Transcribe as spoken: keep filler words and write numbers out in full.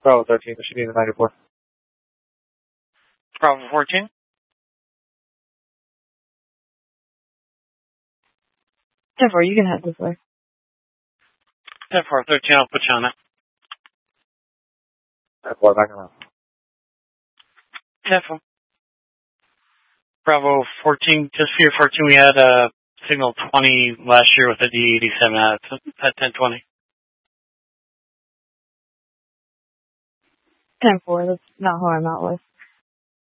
Bravo thirteen, there should be in the ninety-four. Bravo fourteen. ten four, you can head this way. ten four, thirteen, I'll put you on it. ten four, back around. ten four. Bravo fourteen, just for your fourteen, we had a signal twenty last year with a D eighty-seven at, at ten twenty. ten four, that's not who I'm out with.